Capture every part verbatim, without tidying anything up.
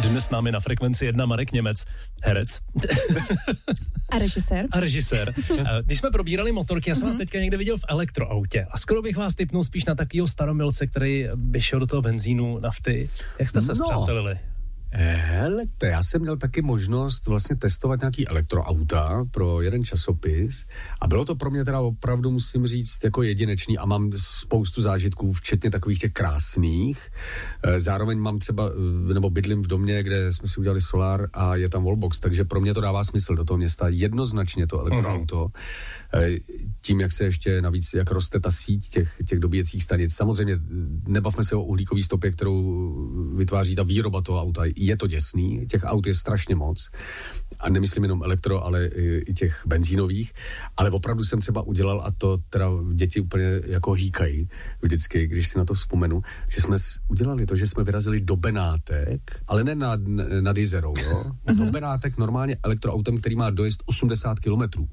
Dnes s námi na Frekvenci jedna Marek Němec, herec. A režisér. A režisér. Když jsme probírali motorky, já jsem vás teďka někde viděl v elektroautě a skoro bych vás tipnul spíš na takovýho staromilce, který by šel do toho benzínu, nafty. Jak jste se No. spřátelili? Hele, to já jsem měl taky možnost vlastně testovat nějaký elektroauta pro jeden časopis a bylo to pro mě teda opravdu, musím říct, jako jedinečný a mám spoustu zážitků, včetně takových těch krásných. Zároveň mám třeba, nebo bydlím v domě, kde jsme si udělali solár a je tam wallbox, takže pro mě to dává smysl do toho města jednoznačně to elektroauto. Uh-huh. Tím, jak se ještě navíc, jak roste ta síť těch, těch dobíjecích stanic. Samozřejmě nebavme se o uhlíkové stopě, kterou vytváří ta výroba toho auta. Je to děsný, těch aut je strašně moc. A nemyslím jenom elektro, ale i, i těch benzínových. Ale opravdu jsem třeba udělal, a to teda děti úplně jako hýkají vždycky, když si na to vzpomenu, že jsme udělali to, že jsme vyrazili do Benátek, ale ne nad, nad Jizerou, jo? Do Benátek normálně elektroautem, který má dojezd osmdesát kilometrů.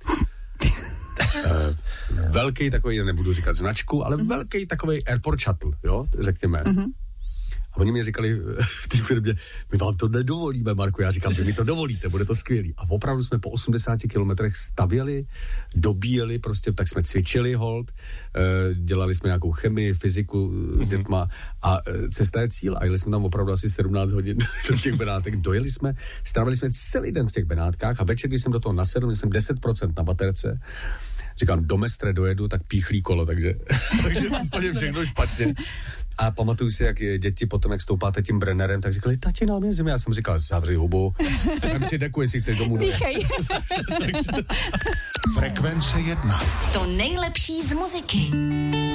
Uh, velký takový, nebudu říkat značku, ale mm-hmm. velký takový airport shuttle, jo, řekněme. Mm-hmm. A oni mi říkali v té firmě, my vám to nedovolíme, Marku. Já říkám, vy mi to dovolíte, bude to skvělý. A opravdu jsme po osmdesáti kilometrech stavěli, dobíjeli, prostě tak jsme cvičili hold, dělali jsme nějakou chemii, fyziku s dětma a cesta je cíl. A jeli jsme tam opravdu asi sedmnáct hodin do těch Benátek. Dojeli jsme, strávili jsme celý den v těch Benátkách a večer, když jsem do toho nasedl, měl jsem deset procent na baterce. Říkám, do Mestre dojedu, tak píchlí kolo, takže, takže úplně všechno špatně. A pamatuju si, jak děti potom, jak stoupáte tím Brennerem, tak říkali, tati, nám je zima. Já jsem říkal, zavři hubu, dám si deku, jestli chceš domů dojet. Frekvence jedna. To nejlepší z muziky.